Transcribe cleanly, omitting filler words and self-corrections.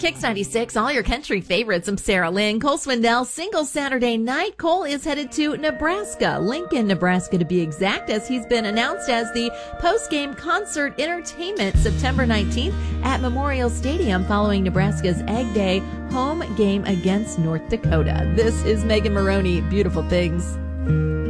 Kicks 96, all your country favorites. I'm Sarah Lynn. Cole Swindell, single Saturday night. Cole is headed to Nebraska, Lincoln, Nebraska to be exact, as he's been announced as the post-game concert entertainment September 19th at Memorial Stadium following Nebraska's Egg Day home game against North Dakota. This is Megan Maroney, Beautiful Things.